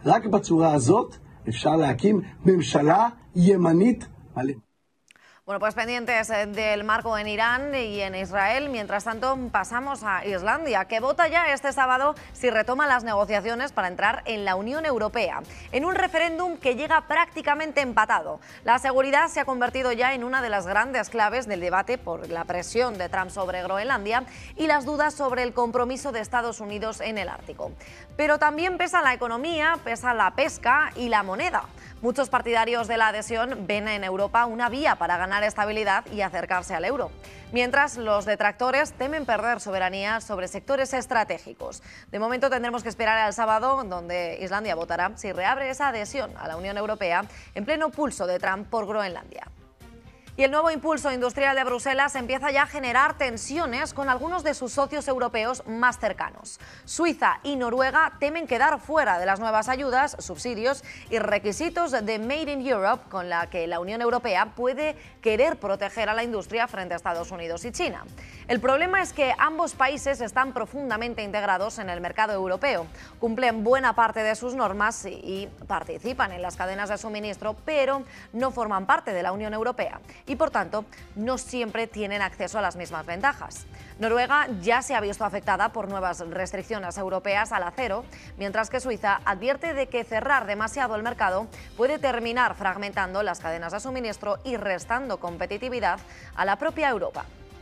רק בצורה הזאת אפשר להקים ממשלה ימנית מלא. Bueno, pues pendientes del marco en Irán y en Israel. Mientras tanto, pasamos a Islandia, que vota ya este sábado si retoma las negociaciones para entrar en la Unión Europea, en un referéndum que llega prácticamente empatado. La seguridad se ha convertido ya en una de las grandes claves del debate por la presión de Trump sobre Groenlandia y las dudas sobre el compromiso de Estados Unidos en el Ártico. Pero también pesa la economía, pesa la pesca y la moneda. Muchos partidarios de la adhesión ven en Europa una vía para ganar estabilidad y acercarse al euro, mientras los detractores temen perder soberanía sobre sectores estratégicos. De momento tendremos que esperar al sábado, donde Islandia votará si reabre esa adhesión a la Unión Europea en pleno pulso de Trump por Groenlandia. Y el nuevo impulso industrial de Bruselas empieza ya a generar tensiones con algunos de sus socios europeos más cercanos. Suiza y Noruega temen quedar fuera de las nuevas ayudas, subsidios y requisitos de Made in Europe con la que la Unión Europea puede querer proteger a la industria frente a Estados Unidos y China. El problema es que ambos países están profundamente integrados en el mercado europeo, cumplen buena parte de sus normas y participan en las cadenas de suministro, pero no forman parte de la Unión Europea y, por tanto, no siempre tienen acceso a las mismas ventajas. Noruega ya se ha visto afectada por nuevas restricciones europeas al acero, mientras que Suiza advierte de que cerrar demasiado el mercado puede terminar fragmentando las cadenas de suministro y restando competitividad a la propia Europa.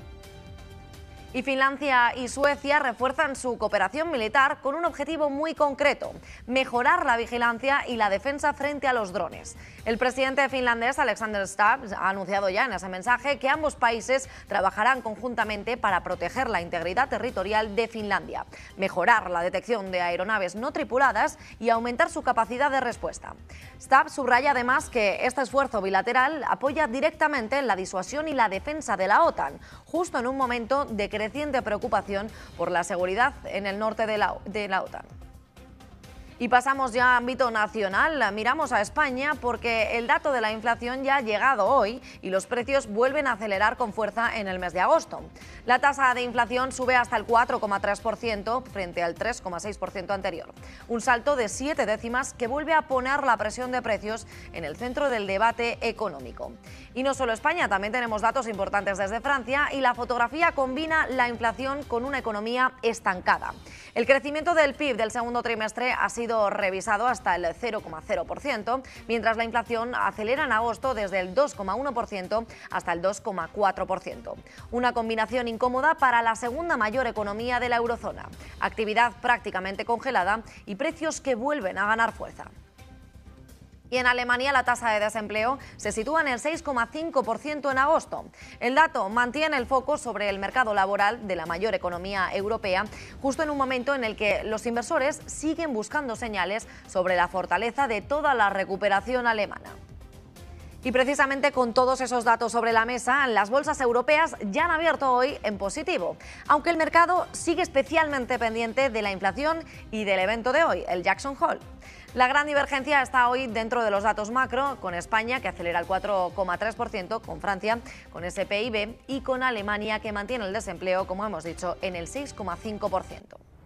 Y Finlandia y Suecia refuerzan su cooperación militar con un objetivo muy concreto: mejorar la vigilancia y la defensa frente a los drones. El presidente finlandés Alexander Stubb ha anunciado ya en ese mensaje que ambos países trabajarán conjuntamente para proteger la integridad territorial de Finlandia, mejorar la detección de aeronaves no tripuladas y aumentar su capacidad de respuesta. Stubb subraya además que este esfuerzo bilateral apoya directamente la disuasión y la defensa de la OTAN, justo en un momento de creciente preocupación por la seguridad en el norte de la OTAN. Y pasamos ya a ámbito nacional, miramos a España porque el dato de la inflación ya ha llegado hoy y los precios vuelven a acelerar con fuerza en el mes de agosto. La tasa de inflación sube hasta el 4,3% frente al 3,6% anterior. Un salto de 7 décimas que vuelve a poner la presión de precios en el centro del debate económico. Y no solo España, también tenemos datos importantes desde Francia y la fotografía combina la inflación con una economía estancada. El crecimiento del PIB del segundo trimestre ha sido revisado hasta el 0,0%, mientras la inflación acelera en agosto desde el 2,1% hasta el 2,4%. Una combinación incómoda para la segunda mayor economía de la eurozona. Actividad prácticamente congelada y precios que vuelven a ganar fuerza. Y en Alemania la tasa de desempleo se sitúa en el 6,5% en agosto. El dato mantiene el foco sobre el mercado laboral de la mayor economía europea, justo en un momento en el que los inversores siguen buscando señales sobre la fortaleza de toda la recuperación alemana. Y precisamente con todos esos datos sobre la mesa, las bolsas europeas ya han abierto hoy en positivo, aunque el mercado sigue especialmente pendiente de la inflación y del evento de hoy, el Jackson Hole. La gran divergencia está hoy dentro de los datos macro, con España que acelera el 4,3%, con Francia con ese PIB y con Alemania que mantiene el desempleo, como hemos dicho, en el 6,5%.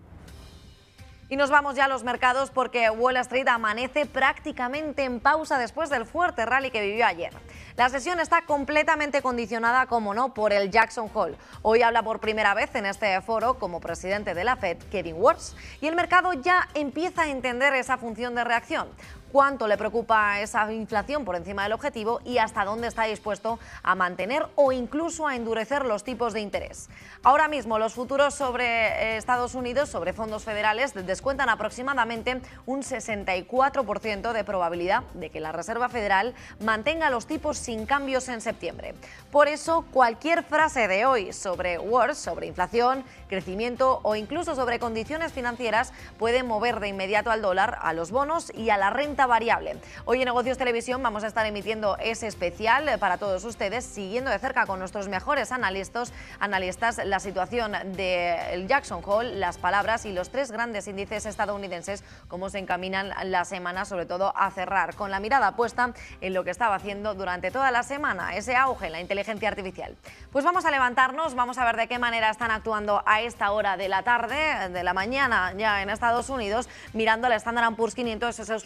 Y nos vamos ya a los mercados porque Wall Street amanece prácticamente en pausa después del fuerte rally que vivió ayer. La sesión está completamente condicionada, como no, por el Jackson Hole. Hoy habla por primera vez en este foro como presidente de la Fed, Kevin Warsh, y el mercado ya empieza a entender esa función de reacción. Cuánto le preocupa esa inflación por encima del objetivo y hasta dónde está dispuesto a mantener o incluso a endurecer los tipos de interés. Ahora mismo los futuros sobre Estados Unidos, sobre fondos federales, descuentan aproximadamente un 64% de probabilidad de que la Reserva Federal mantenga los tipos sin cambios en septiembre. Por eso, cualquier frase de hoy sobre Warsh, sobre inflación, crecimiento o incluso sobre condiciones financieras puede mover de inmediato al dólar, a los bonos y a la renta variable. Hoy en Negocios Televisión vamos a estar emitiendo ese especial para todos ustedes, siguiendo de cerca con nuestros mejores analistas la situación del Jackson Hole, las palabras y los tres grandes índices estadounidenses, cómo se encaminan la semana, sobre todo a cerrar, con la mirada puesta en lo que estaba haciendo durante toda la semana, ese auge en la inteligencia artificial. Pues vamos a levantarnos, vamos a ver de qué manera están actuando a esta hora de la tarde, de la mañana ya en Estados Unidos, mirando al Standard & Poor's 500, esos